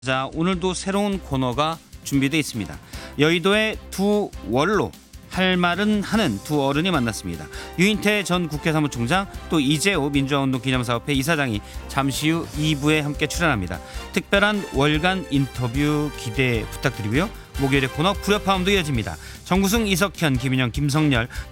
자, 오늘도 새로운 코너가 준비되어 있습니다. 여의도의 두 원로, 할 말은 하는 두 어른이 만났습니다. 유인태 전 국회 사무총장, 또 이재호 민주화운동 기념사업회 이사장이 잠시 후 2부에 함께 출연합니다. 특별한 월간 인터뷰 기대 부탁드리고요. 목요일의 코너 불협화음도 이어집니다. 정구승, 이석현, 김인영, 김성렬,